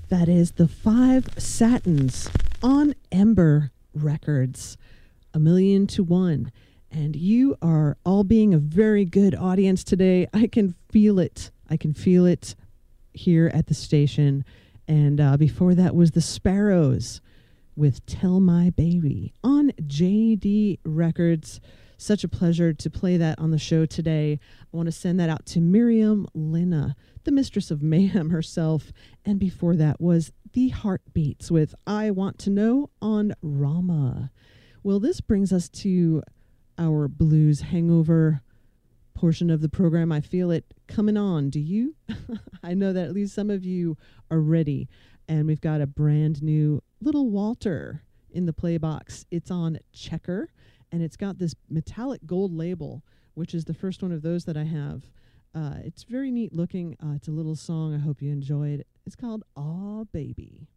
That is the Five Satins on Ember Records, 1,000,000 to 1. And you are all being a very good audience today. I can feel it. I can feel it here at the station. And before that was the Sparrows with Tell My Baby on JD Records. Such a pleasure to play that on the show today. I want to send that out to Miriam Lina, the Mistress of Mayhem herself. And before that was The Heartbeats with I Want to Know on Rama. Well, this brings us to our blues hangover portion of the program. I feel it coming on. Do you? I know that at least some of you are ready. And we've got a brand new Little Walter in the play box. It's on Checker, and it's got this metallic gold label, which is the first one of those that I have. It's very neat looking. It's a little song. I hope you enjoy it. It's called Aw Baby.